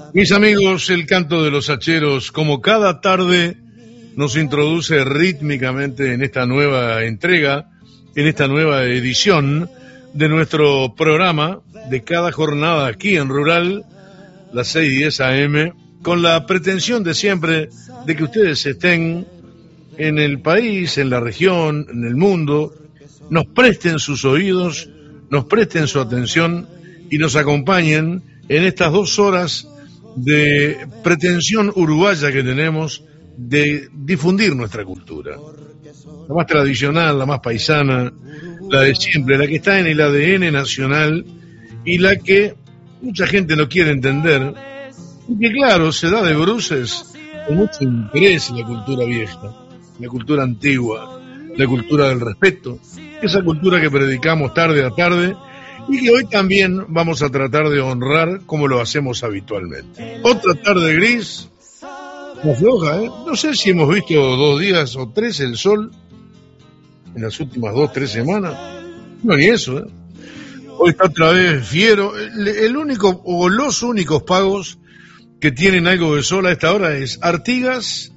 Mis amigos, el canto de los hacheros, como cada tarde, nos introduce rítmicamente en esta nueva entrega, en esta nueva edición de nuestro programa de cada jornada aquí en Rural, las 6:10 AM, con la pretensión de siempre de que ustedes estén en el país, en la región, en el mundo, nos presten sus oídos, nos presten su atención y nos acompañen en estas 2 horas de pretensión uruguaya que tenemos de difundir nuestra cultura. La más tradicional, la más paisana, la de siempre, la que está en el ADN nacional y la que mucha gente no quiere entender. Y que claro, se da de bruces con mucho interés la cultura vieja, la cultura antigua, la cultura del respeto, esa cultura que predicamos tarde a tarde y que hoy también vamos a tratar de honrar como lo hacemos habitualmente. Otra tarde gris, la floja, ¿eh? No sé si hemos visto 2 días o 3 el sol en las últimas 2-3 semanas. No, ni eso, ¿eh? Hoy está otra vez fiero. El único, o los únicos pagos que tienen algo de sol a esta hora es Artigas,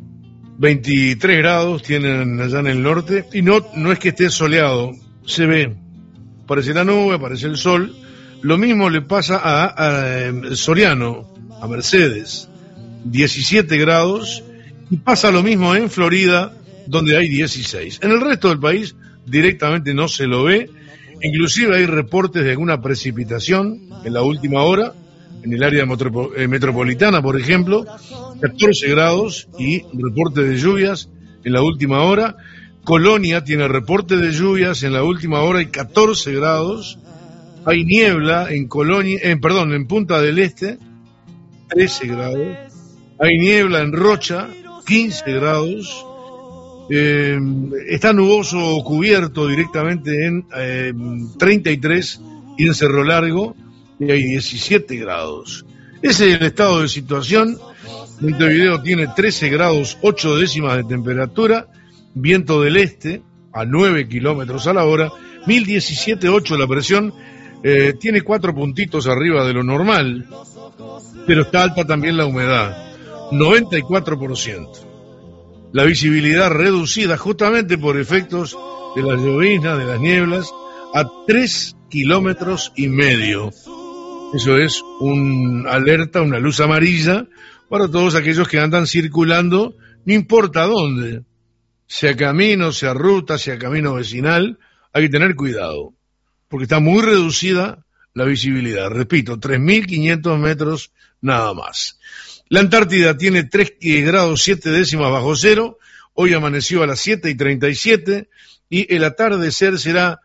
23 grados tienen allá en el norte, y no es que esté soleado, se ve, aparece la nube, aparece el sol. Lo mismo le pasa a Soriano, a Mercedes, 17 grados, y pasa lo mismo en Florida, donde hay 16. En el resto del país directamente no se lo ve, inclusive hay reportes de alguna precipitación en la última hora, en el área metropolitana, por ejemplo, 14 grados y reporte de lluvias en la última hora. Colonia tiene reporte de lluvias en la última hora y 14 grados. Hay niebla en Colonia, en Punta del Este, 13 grados. Hay niebla en Rocha, 15 grados. Está nuboso o cubierto directamente en 33 y en Cerro Largo, y hay 17 grados. Ese es el estado de situación. Montevideo tiene 13 grados 8 décimas de temperatura, viento del este a 9 kilómetros a la hora, 1017,8 la presión, tiene 4 puntitos arriba de lo normal, pero está alta también la humedad, 94%. La visibilidad reducida justamente por efectos de las lloviznas, de las nieblas, a 3,5 kilómetros. Eso es una alerta, una luz amarilla para todos aquellos que andan circulando, no importa dónde, sea camino, sea ruta, sea camino vecinal, hay que tener cuidado, porque está muy reducida la visibilidad. Repito, 3.500 metros nada más. La Antártida tiene 3 grados 7 décimas bajo cero, hoy amaneció a las 7:37 y el atardecer será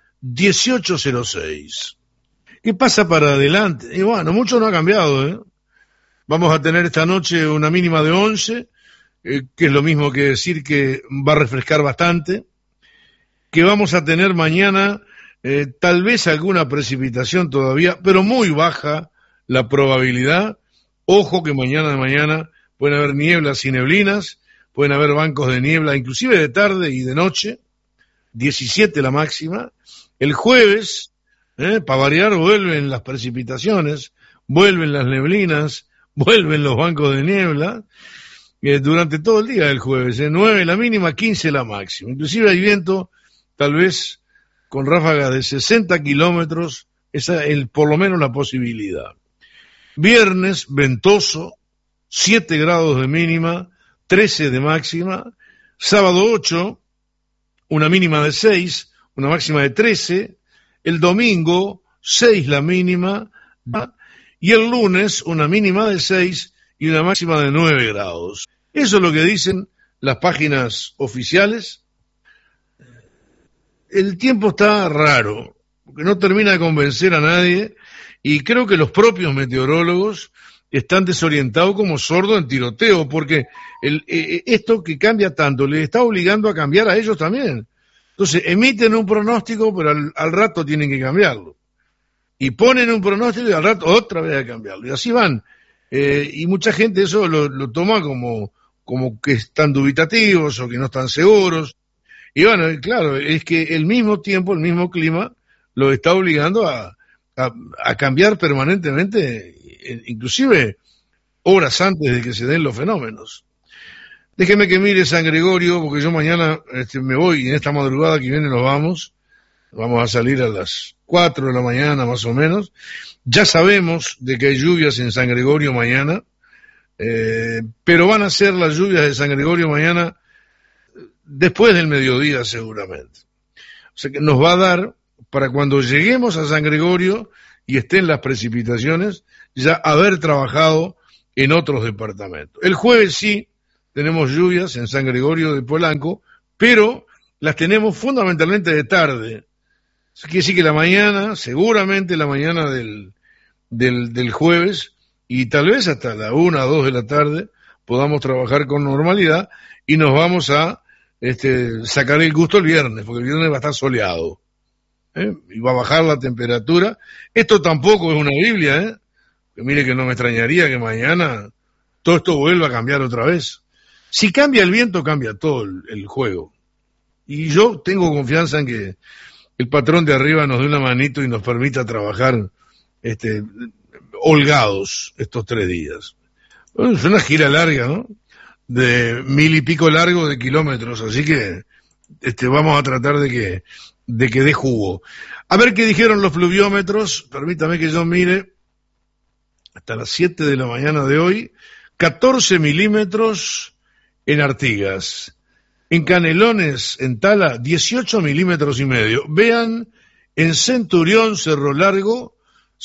18:06. ¿Qué pasa para adelante? Y bueno, mucho no ha cambiado, ¿eh? Vamos a tener esta noche una mínima de 11, que es lo mismo que decir que va a refrescar bastante, que vamos a tener mañana tal vez alguna precipitación todavía, pero muy baja la probabilidad. Ojo que mañana pueden haber nieblas y neblinas, pueden haber bancos de niebla, inclusive de tarde y de noche, 17 la máxima. El jueves, para variar, vuelven las precipitaciones, vuelven las neblinas, vuelven los bancos de niebla, durante todo el día del jueves, 9 la mínima, 15 la máxima. Inclusive hay viento, tal vez con ráfagas de 60 kilómetros, esa es por lo menos la posibilidad. Viernes, ventoso, 7 grados de mínima, 13 de máxima. Sábado 8, una mínima de 6, una máxima de 13. El domingo, 6 la mínima. Y el lunes, una mínima de 6 y una máxima de 9 grados. Eso es lo que dicen las páginas oficiales. El tiempo está raro, porque no termina de convencer a nadie. Y creo que los propios meteorólogos están desorientados como sordos en tiroteo, porque esto que cambia tanto les está obligando a cambiar a ellos también. Entonces emiten un pronóstico, pero al rato tienen que cambiarlo. Y ponen un pronóstico y al rato otra vez a cambiarlo. Y así van. Y mucha gente eso lo toma como que están dubitativos o que no están seguros. Y bueno, claro, es que el mismo tiempo, el mismo clima, lo está obligando a cambiar permanentemente, inclusive horas antes de que se den los fenómenos. Déjeme que mire San Gregorio, porque yo mañana me voy y en esta madrugada que viene nos vamos a salir a las 4 de la mañana más o menos. Ya sabemos de que hay lluvias en San Gregorio mañana, pero van a ser las lluvias de San Gregorio mañana después del mediodía seguramente. O sea que nos va a dar, para cuando lleguemos a San Gregorio y estén las precipitaciones, ya haber trabajado en otros departamentos. El jueves sí tenemos lluvias en San Gregorio de Polanco, pero las tenemos fundamentalmente de tarde. Eso quiere decir que la mañana, seguramente la mañana del jueves, y tal vez hasta la 1 o 2 de la tarde, podamos trabajar con normalidad y nos vamos a sacar el gusto el viernes, porque el viernes va a estar soleado, y va a bajar la temperatura. Esto tampoco es una Biblia, que mire que no me extrañaría que mañana todo esto vuelva a cambiar otra vez. Si cambia el viento, cambia todo el juego. Y yo tengo confianza en que el patrón de arriba nos dé una manito y nos permita trabajar holgados estos 3 días. Bueno, es una gira larga, ¿no? De 1000 y pico largo de kilómetros, así que vamos a tratar de que dé jugo. A ver qué dijeron los pluviómetros. Permítame que yo mire. Hasta las 7 de la mañana de hoy, 14 milímetros en Artigas. En Canelones, en Tala, 18 milímetros y medio. Vean, en Centurión, Cerro Largo,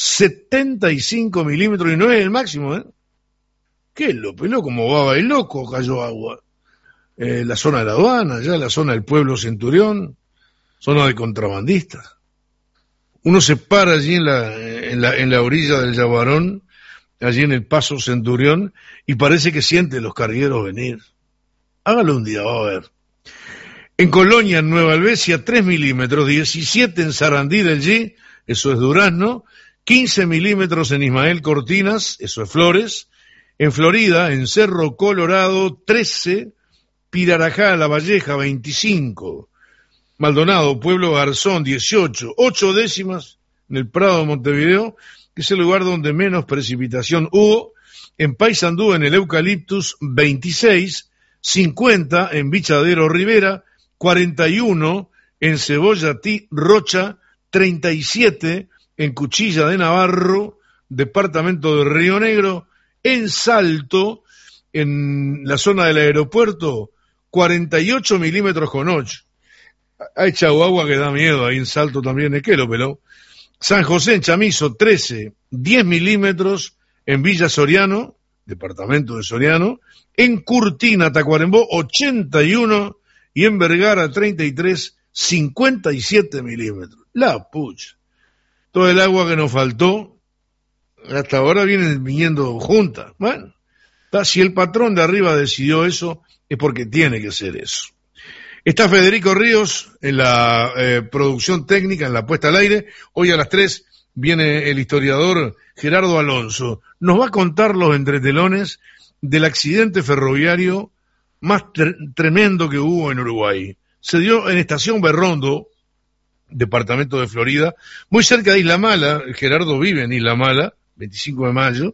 75 milímetros, y no es el máximo, ¿Qué lo peló? Como baba y loco, cayó agua. La zona de la aduana, ya la zona del pueblo Centurión, zona de contrabandistas. Uno se para allí en la orilla del Yaguarón, allí en el paso Centurión, y parece que siente los cargueros venir. Hágalo un día, va a ver. En Colonia, en Nueva Albesia, 3 milímetros, 17 en Sarandí del G, eso es Durazno, 15 milímetros en Ismael Cortinas, eso es Flores. En Florida, en Cerro Colorado, 13, Pirarajá, La Valleja, 25, Maldonado, Pueblo Garzón, 18, 8 décimas en el Prado de Montevideo, que es el lugar donde menos precipitación hubo. En Paysandú, en el Eucaliptus, 26, 50 en Bichadero Rivera, 41 en Cebollatí Rocha, 37 en Cuchilla de Navarro, departamento de Río Negro. En Salto, en la zona del aeropuerto, 48 milímetros con 8. Ha echado agua que da miedo ahí en Salto también, es que lo peló. San José, en Chamizo, 13, 10 milímetros en Villa Soriano, departamento de Soriano. En Curtina, Tacuarembó, 81, y en Vergara, 33, 57 milímetros. La pucha. Todo el agua que nos faltó, hasta ahora vienen viniendo juntas. Bueno, si el patrón de arriba decidió eso, es porque tiene que ser eso. Está Federico Ríos en la producción técnica, en la puesta al aire. Hoy a las 3 viene el historiador Gerardo Alonso. Nos va a contar los entretelones del accidente ferroviario más tremendo que hubo en Uruguay. Se dio en Estación Berrondo, departamento de Florida, muy cerca de Isla Mala. Gerardo vive en Isla Mala, 25 de mayo,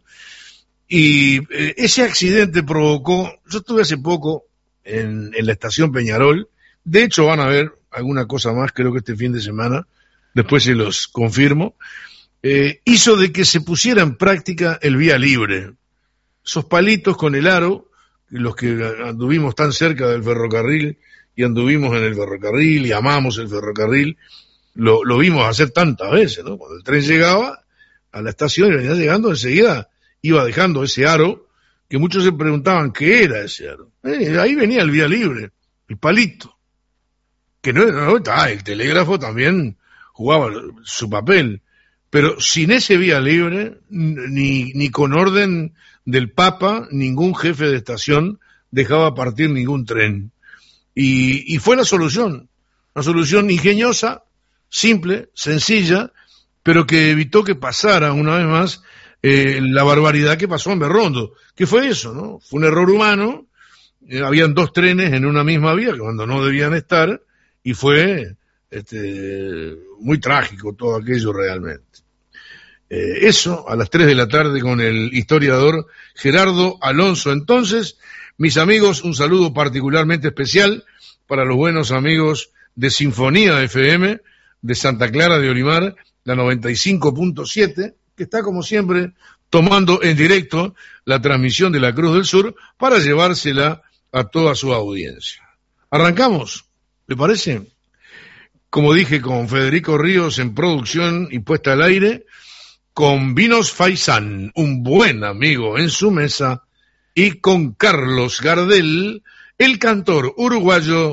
y ese accidente provocó, yo estuve hace poco en la estación Peñarol, de hecho van a ver alguna cosa más, creo que este fin de semana, después se los confirmo, hizo de que se pusiera en práctica el vía libre. Esos palitos con el aro, los que anduvimos tan cerca del ferrocarril, y anduvimos en el ferrocarril, y amamos el ferrocarril, lo vimos hacer tantas veces, ¿no? Cuando el tren llegaba a la estación y venía llegando, enseguida iba dejando ese aro, que muchos se preguntaban qué era ese aro. Ahí venía el vía libre, el palito. Que no, el telégrafo también jugaba su papel, pero sin ese vía libre, ni con orden del Papa, ningún jefe de estación dejaba partir ningún tren. Y fue la solución, una solución ingeniosa, simple, sencilla, pero que evitó que pasara una vez más la barbaridad que pasó en Berrondo. ¿Qué fue eso, no? Fue un error humano, habían 2 trenes en una misma vía cuando no debían estar, y fue muy trágico todo aquello realmente. eso a las 3 de la tarde con el historiador Gerardo Alonso. Entonces, mis amigos, un saludo particularmente especial para los buenos amigos de Sinfonía FM de Santa Clara de Olimar, la 95.7, que está como siempre tomando en directo la transmisión de la Cruz del Sur para llevársela a toda su audiencia. ¿Arrancamos? ¿Le parece? Como dije, con Federico Ríos en producción y puesta al aire, con Vinos Faisán, un buen amigo en su mesa, y con Carlos Gardel, el cantor uruguayo